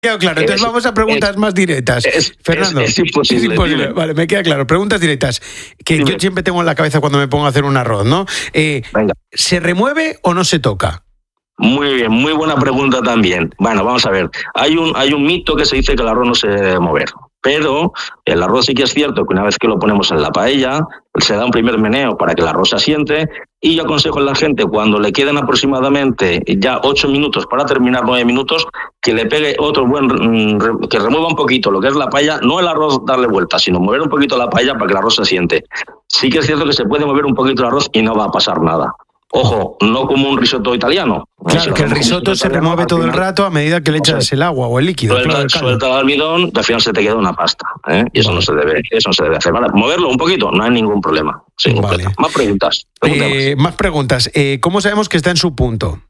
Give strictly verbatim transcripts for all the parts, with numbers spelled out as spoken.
Claro, claro, entonces es, vamos a preguntas es, más directas. Es, Fernando, es, es imposible. Es imposible. Vale, me queda claro. Preguntas directas que dime. Yo siempre tengo en la cabeza cuando me pongo a hacer un arroz, ¿no? Eh, Venga. ¿Se remueve o no se toca? Muy bien, muy buena pregunta también. Bueno, vamos a ver. Hay un, hay un mito que se dice que el arroz no se debe mover. Pero el arroz sí que es cierto que una vez que lo ponemos en la paella, se da un primer meneo para que el arroz se asiente, y yo aconsejo a la gente, cuando le queden aproximadamente ya ocho minutos para terminar, nueve minutos, que le pegue otro buen, que remueva un poquito lo que es la paella, no el arroz darle vuelta, sino mover un poquito la paella para que el arroz se asiente. Sí que es cierto que se puede mover un poquito el arroz y no va a pasar nada. Ojo, no como un risotto italiano. Claro, si que el risotto se remueve todo el rato a medida que le echas el agua o el líquido. Suelta, claro, el suelta el almidón y al final se te queda una pasta. ¿eh? Y eso, vale. no se debe, eso no se debe hacer. Vale, moverlo un poquito, no hay ningún problema. Sí, vale. Más preguntas. Eh, más preguntas. Eh, ¿Cómo sabemos que está en su punto?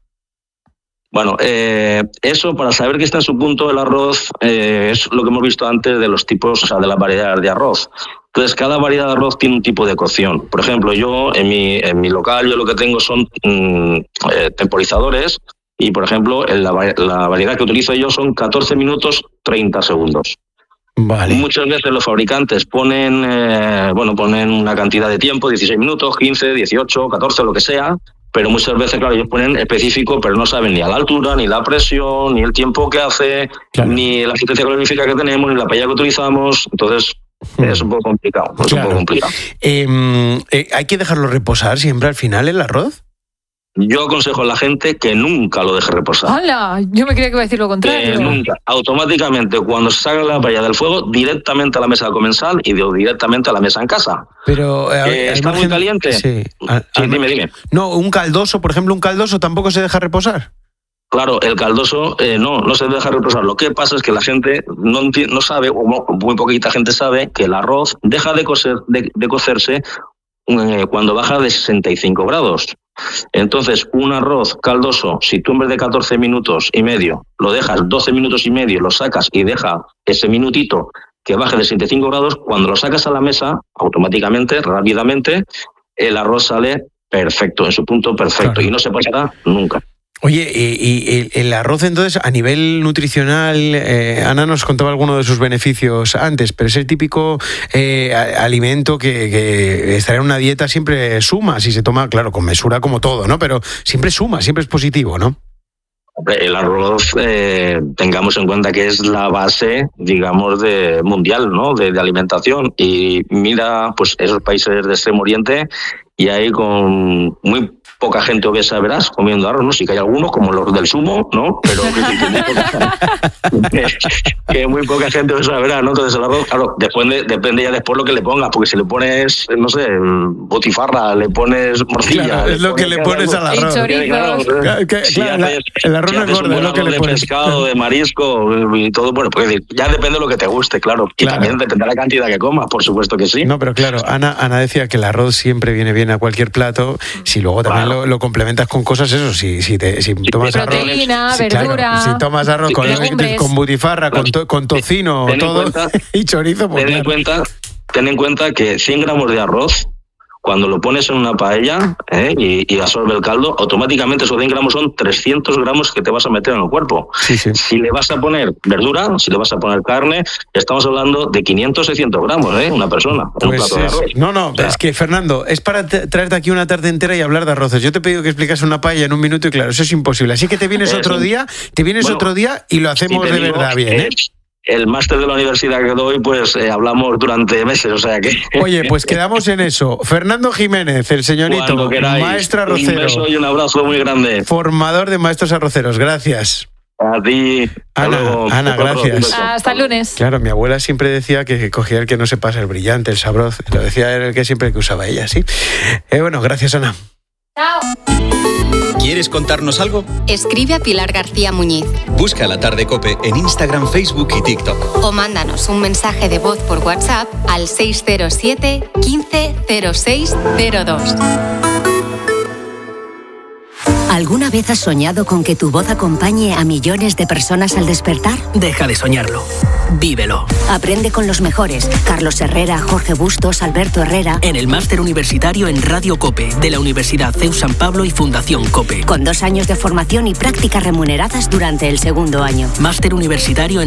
Bueno, eh, eso para saber que está en su punto el arroz eh, es lo que hemos visto antes de los tipos, o sea, de las variedades de arroz. Entonces, cada variedad de arroz tiene un tipo de cocción. Por ejemplo, yo en mi, en mi local, yo lo que tengo son mmm, eh, temporizadores y, por ejemplo, en la, la variedad que utilizo yo son catorce minutos, treinta segundos. Vale. Muchas veces los fabricantes ponen, eh, bueno, ponen una cantidad de tiempo, dieciséis minutos, quince, dieciocho, catorce, lo que sea, pero muchas veces, claro, ellos ponen específico, pero no saben ni a la altura, ni la presión, ni el tiempo que hace, claro. ni la asistencia calorífica que tenemos, ni la paella que utilizamos. Entonces, es un poco complicado. Es claro. un poco complicado. Eh, eh, ¿Hay que dejarlo reposar siempre al final el arroz? Yo aconsejo a la gente que nunca lo deje reposar. ¡Hala! Yo me creía que iba a decir lo contrario. Que nunca. Automáticamente, cuando se saca la paella del fuego, directamente a la mesa comensal y directamente a la mesa en casa. Pero eh, ¿está margen... muy caliente? Sí. Al, sí, dime, dime. No, un caldoso, por ejemplo, un caldoso tampoco se deja reposar. Claro, el caldoso eh, no, no se deja reposar. Lo que pasa es que la gente no, no sabe, o muy poquita gente sabe, que el arroz deja de, cocer, de, de cocerse eh, cuando baja de sesenta y cinco grados. Entonces, un arroz caldoso, si tú en vez de catorce minutos y medio lo dejas doce minutos y medio, lo sacas y deja ese minutito que baje de sesenta y cinco grados, cuando lo sacas a la mesa, automáticamente, rápidamente, el arroz sale perfecto, en su punto perfecto, claro. y no se pasará nunca. Oye, y, y el arroz entonces a nivel nutricional, eh, Ana nos contaba alguno de sus beneficios antes, pero es el típico eh, alimento que, que estar en una dieta siempre suma, si se toma, claro, con mesura como todo, ¿no? Pero siempre suma, siempre es positivo, ¿no? El arroz, eh, tengamos en cuenta que es la base, digamos, de mundial, ¿no? De, de alimentación. Y mira, pues esos países de Extremo Oriente, y ahí con muy poca gente obesa verás comiendo arroz, ¿no? Sí que hay algunos, como los del sumo, ¿no? Pero que, que, muy, poca, que, que muy poca gente obesa verás, ¿no? Entonces el arroz, claro, depende, depende ya después lo que le pongas, porque si le pones, no sé, botifarra, le pones morcilla... Claro, es lo que le pones al arroz. Claro, que, si claro, haces, el arroz si no engorda, es lo que le de pones. De pescado, de marisco y todo, bueno, pues ya depende de lo que te guste, claro. Y claro. también depende de la cantidad que comas, por supuesto que sí. No, pero claro, Ana, Ana decía que el arroz siempre viene bien a cualquier plato, si luego también claro. lo, lo complementas con cosas, eso, si, si, te, si tomas proteína, arroz... verdura... Claro, si tomas arroz sí, con, legumbres. con butifarra, con, to, con tocino, ten todo, cuenta, y chorizo... Pues ten, en cuenta, ten en cuenta que cien gramos de arroz, cuando lo pones en una paella ¿eh? y, y absorbe el caldo, automáticamente esos cien gramos son trescientos gramos que te vas a meter en el cuerpo. Sí, sí. Si le vas a poner verdura, si le vas a poner carne, estamos hablando de quinientos, seiscientos gramos, ¿eh? Una persona, en pues un plato es, de arroz. No, no, o sea, es que, Fernando, es para te, traerte aquí una tarde entera y hablar de arroces. Yo te he pedido que explicas una paella en un minuto y claro, eso es imposible. Así que te vienes otro día, te vienes bueno, otro día y lo hacemos de digo, verdad bien, ¿eh? El máster de la universidad que doy, pues eh, hablamos durante meses, o sea que... Oye, pues quedamos en eso. Fernando Jiménez, el señorito, maestro arrocero. Un beso y un abrazo muy grande. Formador de maestros arroceros, gracias. A ti. Ana, luego. Ana, gracias. Hasta el lunes. Claro, mi abuela siempre decía que cogía el que no se pasa, el brillante, el sabroso. Lo decía era el que siempre que usaba ella, ¿sí? Eh, bueno, gracias, Ana. Chao. ¿Quieres contarnos algo? Escribe a Pilar García Muñiz. Busca La Tarde COPE en Instagram, Facebook y TikTok. O mándanos un mensaje de voz por WhatsApp al seis cero siete, quince, cero seis cero dos. ¿Alguna vez has soñado con que tu voz acompañe a millones de personas al despertar? Deja de soñarlo. Vívelo. Aprende con los mejores. Carlos Herrera, Jorge Bustos, Alberto Herrera. En el máster universitario en Radio COPE de la Universidad C E U San Pablo y Fundación COPE. Con dos años de formación y prácticas remuneradas durante el segundo año. Máster universitario en